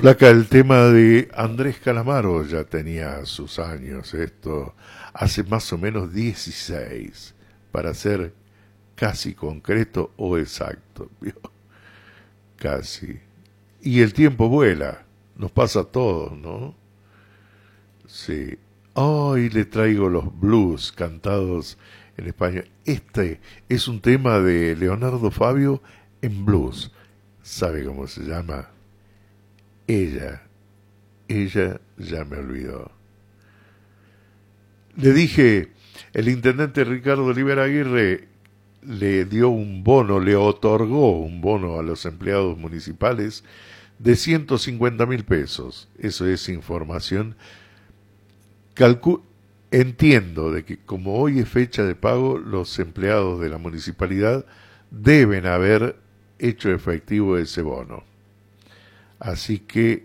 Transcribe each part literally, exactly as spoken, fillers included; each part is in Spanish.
Flaca, el tema de Andrés Calamaro ya tenía sus años, esto hace más o menos dieciséis, para ser casi concreto o exacto, ¿vio? Casi. Y el tiempo vuela, nos pasa a todos, ¿no? Sí. Hoy le traigo los blues cantados en español. Este es un tema de Leonardo Fabio en blues. ¿Sabe cómo se llama? Ella, ella ya me olvidó. Le dije, el intendente Ricardo Olivera Aguirre le dio un bono, le otorgó un bono a los empleados municipales de ciento cincuenta mil pesos. Eso es información. Calcu Entiendo de que como hoy es fecha de pago, los empleados de la municipalidad deben haber hecho efectivo ese bono. Así que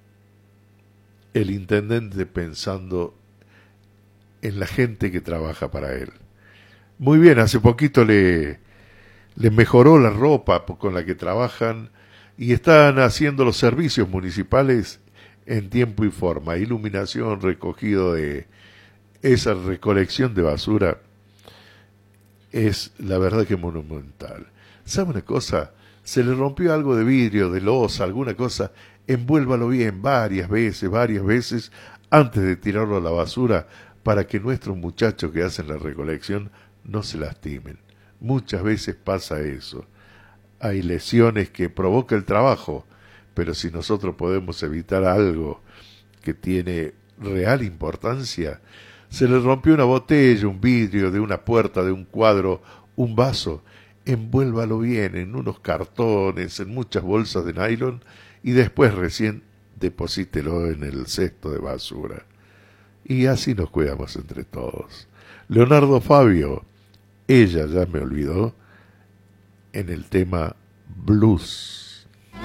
el intendente pensando en la gente que trabaja para él. Muy bien, hace poquito le, le mejoró la ropa con la que trabajan y están haciendo los servicios municipales en tiempo y forma. Iluminación, recogido de esa recolección de basura es la verdad que monumental. ¿Sabe una cosa? Se le rompió algo de vidrio, de losa, alguna cosa, envuélvalo bien varias veces, varias veces, antes de tirarlo a la basura, para que nuestros muchachos que hacen la recolección no se lastimen. Muchas veces pasa eso. Hay lesiones que provoca el trabajo, pero si nosotros podemos evitar algo que tiene real importancia, se le rompió una botella, un vidrio de una puerta, de un cuadro, un vaso, envuélvalo bien en unos cartones, en muchas bolsas de nylon y después recién deposítelo en el cesto de basura. Y así nos cuidamos entre todos. Leonardo Fabio, ella ya me olvidó, en el tema blues.